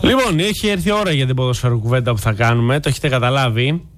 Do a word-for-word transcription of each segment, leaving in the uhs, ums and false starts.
Λοιπόν, έχει έρθει η ώρα για την ποδοσφαίρο κουβέντα που θα κάνουμε. Το έχετε καταλάβει.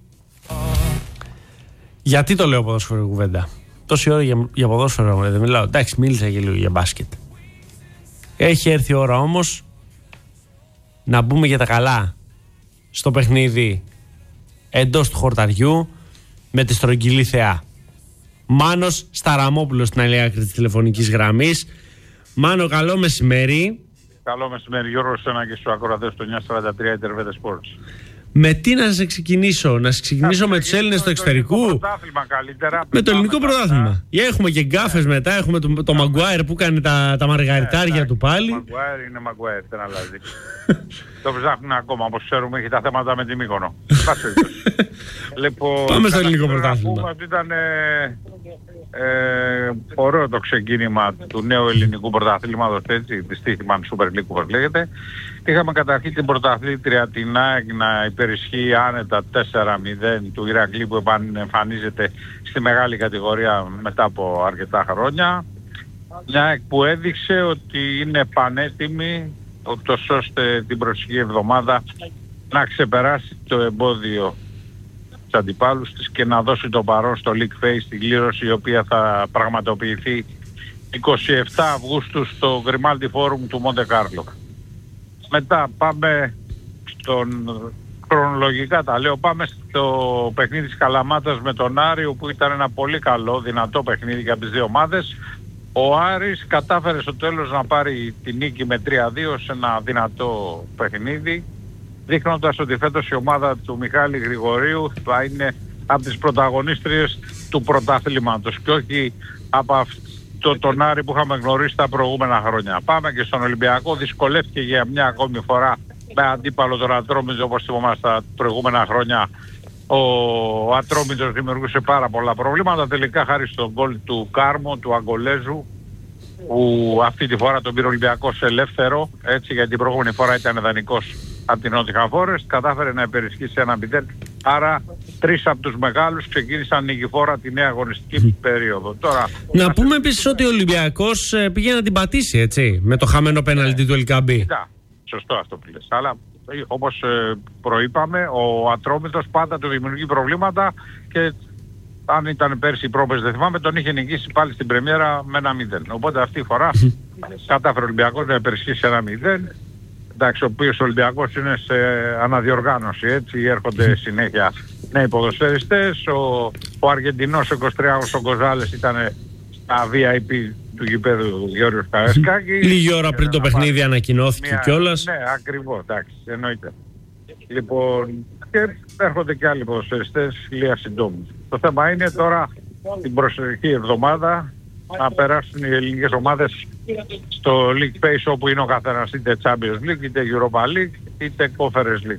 Γιατί το λέω ποδοσφαίρο κουβέντα? Τόση ώρα για, για ποδόσφαιρο δεν μιλάω. Εντάξει, μίλησα και λίγο για μπάσκετ. Έχει έρθει η ώρα όμως να μπούμε για τα καλά στο παιχνίδι εντός του χορταριού με τη στρογγυλή θεά. Μάνος Σταραμόπουλος στην άλλη άκρη της τηλεφωνικής γραμμής. Μάνο, καλό μεσημέρι. Καλό μεσημέρι, Γιώργο, σένα και στους ακροατές του εννιακόσια σαράντα τρία Intervete Sports. Με τι να σε ξεκινήσω, να σε ξεκινήσω με τους Έλληνες του εξωτερικού? Με το πρωτάθλημα καλύτερα. Με το ελληνικό πρωτάθλημα. Έχουμε και γκάφες μετά, έχουμε το, το Μαγκουάιρ που κάνει τα, τα μαργαριτάρια yeah, του πάλι. Το Μαγκουάιρ είναι Μαγκουάιρ, δεν αλλάζει. Το ψάχνουν ακόμα, όπως ξέρουμε, έχει τα θέματα με τη Μύκονο. Λοιπόν, πάμε στο ελληνικό πρωτάθλημα. Ότι ήταν ε, ε, ωραίο το ξεκίνημα του νέου ελληνικού πρωταθλήματος, έτσι, της Τύχημαν Super League όπως λέγεται. Είχαμε καταρχήν την πρωταθλήτρια την ΑΕΚ να υπερισχύει άνετα τέσσερα μηδέν του Ηρακλή που εμφανίζεται στη μεγάλη κατηγορία μετά από αρκετά χρόνια. Μια ΑΕΚ που έδειξε ότι είναι πανέτοιμη ούτως ώστε την προσεχή εβδομάδα να ξεπεράσει το εμπόδιο τους αντιπάλους της και να δώσει το παρόν στο League Phase στην κλήρωση, η οποία θα πραγματοποιηθεί είκοσι επτά Αυγούστου στο Grimaldi Forum του Μοντε Κάρλο. Μετά πάμε στον, χρονολογικά τα λέω, πάμε στο παιχνίδι της Καλαμάτας με τον Άρη, που ήταν ένα πολύ καλό, δυνατό παιχνίδι για τις δύο ομάδες. Ο Άρης κατάφερε στο τέλος να πάρει τη νίκη με τρία δύο σε ένα δυνατό παιχνίδι, δείχνοντας ότι φέτος η ομάδα του Μιχάλη Γρηγορίου θα είναι από τις πρωταγωνίστριες του πρωταθλήματος και όχι από αυτό τον Άρη που είχαμε γνωρίσει τα προηγούμενα χρόνια. Πάμε και στον Ολυμπιακό. Δυσκολεύτηκε για μια ακόμη φορά με αντίπαλο τον Ατρόμητο, όπως θυμόμαστε τα προηγούμενα χρόνια. Ο Ατρόμητος δημιουργούσε πάρα πολλά προβλήματα. Τελικά χάρη στον γκολ του Κάρμο, του Αγκολέζου, που αυτή τη φορά τον πήρε ο Ολυμπιακός ελεύθερο, έτσι, γιατί την προηγούμενη φορά ήταν δανεικός από την Νότιχαμ Φόρεστ, κατάφερε να υπερισχύσει ένα μηδέν. Άρα τρεις από τους μεγάλους ξεκίνησαν νικηφόρα τη νέα αγωνιστική περίοδο. Τώρα, να πούμε επίσης ότι ο Ολυμπιακός πήγε να την πατήσει, έτσι, με το χαμένο πέναλτι του Ελκαμπή. Σωστό αυτό που λες. Αλλά όπως προείπαμε, ο Ατρόμητος πάντα του δημιουργεί προβλήματα και αν ήταν πέρσι η πρόπες, δεν θυμάμαι, τον είχε νικήσει πάλι στην πρεμιέρα με ένα μηδέν. Οπότε αυτή τη φορά κατάφερε ο Ολυμπιακός να υπερισχύσει ένα μηδέν. Εντάξει, ο οποίος ο Ολυμπιακός είναι σε αναδιοργάνωση, έτσι, έρχονται συνέχεια νέοι ποδοσφαιριστές. Ο, ο Αργεντινός είκοσι τριάχρονος ο Γκοζάλες ήταν στα βι άι πι του γηπέδου Γιώργος Καρασκάκη. Λίγη ώρα πριν το παιχνίδι ανακοινώθηκε μια... κιόλας. Ναι, ακριβώς, εντάξει, εννοείται. Λοιπόν, και έρχονται και άλλοι ποδοσφαιριστές λίγα συντόμως. Το θέμα είναι τώρα την προσεχή εβδομάδα να περάσουν οι ελληνικές ομάδες στο League Phase, όπου είναι ο καθένας, είτε Champions League, είτε Europa League, είτε Conference League.